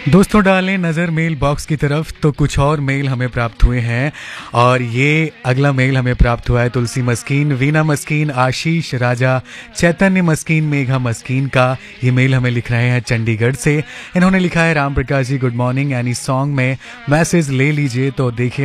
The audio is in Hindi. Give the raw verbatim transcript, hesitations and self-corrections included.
दोस्तों डालें नज़र मेल बॉक्स की तरफ तो कुछ और मेल हमें प्राप्त हुए हैं। और ये अगला मेल हमें प्राप्त हुआ है तुलसी मस्कीन, वीना मस्कीन, आशीष राजा, चैतन्य मस्कीन, मेघा मस्कीन का। ये मेल हमें लिख रहे हैं चंडीगढ़ से। इन्होंने लिखा है राम प्रकाश जी गुड मॉर्निंग, यानी सॉन्ग में मैसेज ले लीजिए। तो देखिए